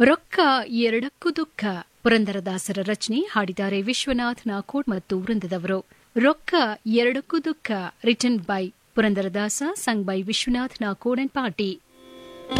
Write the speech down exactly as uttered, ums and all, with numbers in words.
ರೊಕ್ಕ ಎರಡಕ್ಕೂ ದುಃಖ ಪುರಂದರದಾಸರ ರಚನೆ ಹಾಡಿದ್ದಾರೆ ವಿಶ್ವನಾಥ್ ನಾಕೋಡ್ ಮತ್ತು ವೃಂದದವರು. ರೊಕ್ಕ ಎರಡಕ್ಕೂ ದುಃಖ written by Purandaradasa, sung by Vishwanath Nakod and party.